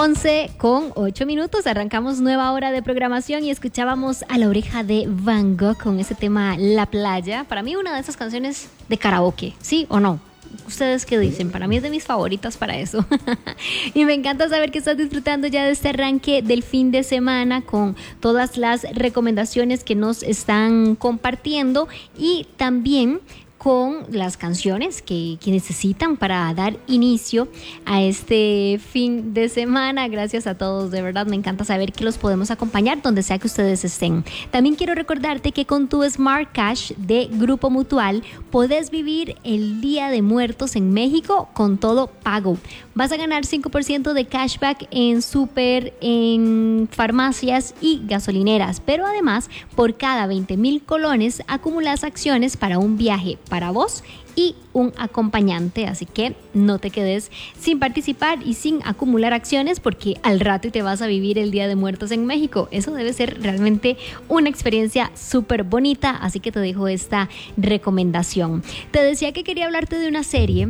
11:08. Arrancamos nueva hora de programación y escuchábamos A la Oreja de Van Gogh con ese tema La Playa. Para mí una de esas canciones de karaoke, ¿sí o no? ¿Ustedes qué dicen? Para mí es de mis favoritas para eso. Y me encanta saber que estás disfrutando ya de este arranque del fin de semana con todas las recomendaciones que nos están compartiendo y también con las canciones que necesitan para dar inicio a este fin de semana. Gracias a todos, de verdad me encanta saber que los podemos acompañar donde sea que ustedes estén. También quiero recordarte que con tu Smart Cash de Grupo Mutual podés vivir el Día de Muertos en México con todo pago. Vas a ganar 5% de cashback en súper, en farmacias y gasolineras, pero además por cada 20,000 colones acumulas acciones para un viaje para vos y un acompañante, así que no te quedes sin participar y sin acumular acciones porque al rato te vas a vivir el Día de Muertos en México. Eso debe ser realmente una experiencia súper bonita, así que te dejo esta recomendación. Te decía que quería hablarte de una serie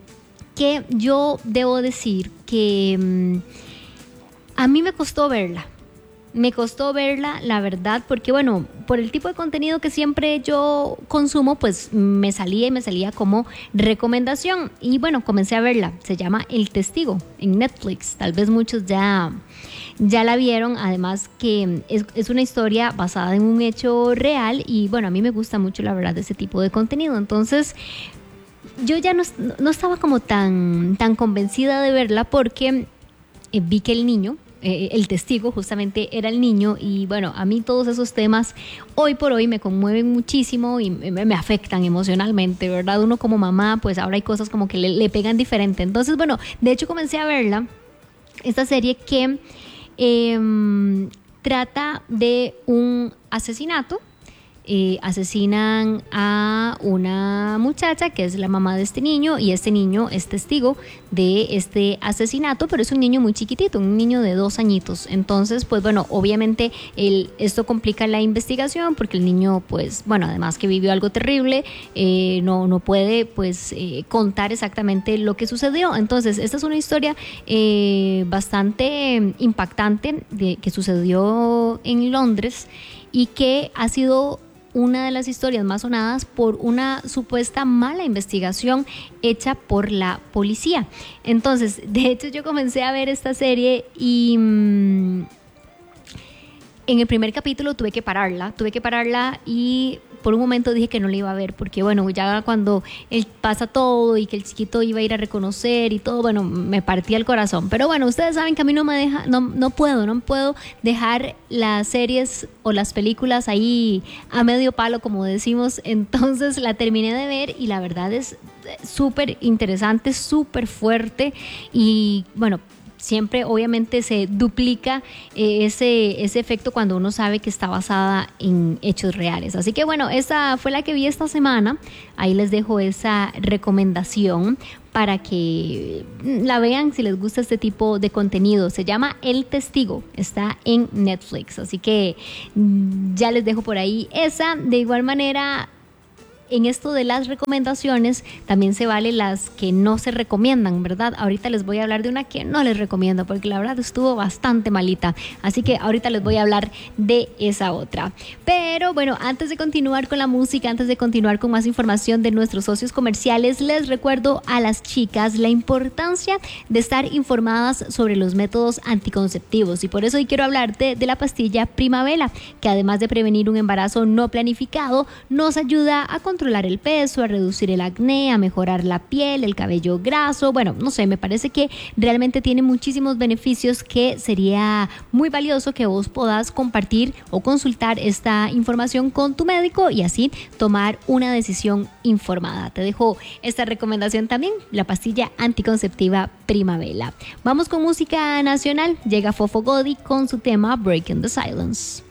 que yo debo decir que a mí me costó verla. Me costó verla, la verdad, porque bueno, por el tipo de contenido que siempre yo consumo, pues me salía como recomendación. Y bueno, comencé a verla. Se llama El Testigo en Netflix. Tal vez muchos ya la vieron. Además que es una historia basada en un hecho real. Y bueno, a mí me gusta mucho, la verdad, ese tipo de contenido. Entonces yo ya no estaba como tan convencida de verla porque vi que el niño... el testigo justamente era el niño y bueno, a mí todos esos temas hoy por hoy me conmueven muchísimo y me afectan emocionalmente, ¿verdad? Uno como mamá, pues ahora hay cosas como que le pegan diferente. Entonces, bueno, de hecho comencé a verla, esta serie que trata de un asesinato. Asesinan a una muchacha que es la mamá de este niño y este niño es testigo de este asesinato, pero es un niño muy chiquitito, un niño de 2 añitos. Entonces, pues bueno, obviamente esto complica la investigación porque el niño, pues bueno, además que vivió algo terrible, no puede pues contar exactamente lo que sucedió. Entonces, esta es una historia bastante impactante que sucedió en Londres y que ha sido una de las historias más sonadas por una supuesta mala investigación hecha por la policía. Entonces, de hecho, yo comencé a ver esta serie y en el primer capítulo tuve que pararla y por un momento dije que no la iba a ver porque bueno, ya cuando él pasa todo y que el chiquito iba a ir a reconocer y todo, bueno, me partía el corazón. Pero bueno, ustedes saben que a mí no puedo dejar las series o las películas ahí a medio palo, como decimos. Entonces la terminé de ver y la verdad es súper interesante, súper fuerte y bueno, siempre obviamente se duplica ese efecto cuando uno sabe que está basada en hechos reales. Así que bueno, esa fue la que vi esta semana. Ahí les dejo esa recomendación para que la vean si les gusta este tipo de contenido. Se llama El Testigo, está en Netflix. Así que ya les dejo por ahí esa. De igual manera, en esto de las recomendaciones también se vale las que no se recomiendan, ¿verdad? Ahorita les voy a hablar de una que no les recomiendo porque la verdad estuvo bastante malita, así que ahorita les voy a hablar de esa otra. Pero bueno, antes de continuar con la música, antes de continuar con más información de nuestros socios comerciales, les recuerdo a las chicas la importancia de estar informadas sobre los métodos anticonceptivos y por eso hoy quiero hablarte de la pastilla Primavera, que además de prevenir un embarazo no planificado, nos ayuda a controlar el peso, a reducir el acné, a mejorar la piel, el cabello graso. Bueno, no sé, me parece que realmente tiene muchísimos beneficios que sería muy valioso que vos puedas compartir o consultar esta información con tu médico y así tomar una decisión informada. Te dejo esta recomendación también, la pastilla anticonceptiva Primavera. Vamos con música nacional. Llega Fofo Godi con su tema Breaking the Silence.